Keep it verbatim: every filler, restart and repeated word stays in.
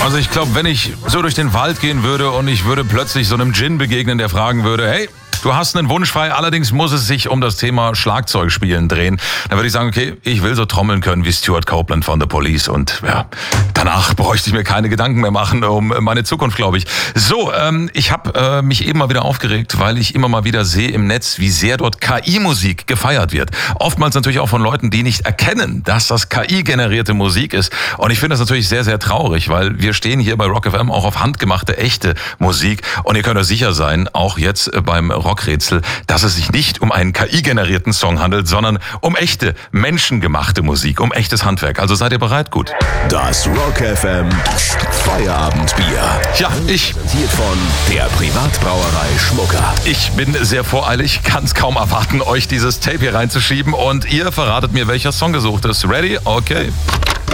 Also ich glaube, wenn ich so durch den Wald gehen würde und ich würde plötzlich so einem Djinn begegnen, der fragen würde, hey, du hast einen Wunsch frei, allerdings muss es sich um das Thema Schlagzeugspielen drehen. Dann würde ich sagen, okay, ich will so trommeln können wie Stuart Copeland von The Police und ja, danach bräuchte ich mir keine Gedanken mehr machen um meine Zukunft, glaube ich. So, ähm, ich habe äh, mich eben mal wieder aufgeregt, weil ich immer mal wieder sehe im Netz, wie sehr dort K I-Musik gefeiert wird. Oftmals natürlich auch von Leuten, die nicht erkennen, dass das K I-generierte Musik ist. Und ich finde das natürlich sehr, sehr traurig, weil wir stehen hier bei Rock F M auch auf handgemachte, echte Musik. Und ihr könnt euch sicher sein, auch jetzt beim Rockrätsel, dass es sich nicht um einen K I-generierten Song handelt, sondern um echte, menschengemachte Musik, um echtes Handwerk. Also seid ihr bereit? Gut. Das Rock F M Feierabendbier. Ja, ich... Präsentiert von der Privatbrauerei Schmucker. Ich bin sehr voreilig, kann es kaum erwarten, euch dieses Tape hier reinzuschieben und ihr verratet mir, welcher Song gesucht ist. Ready? Okay.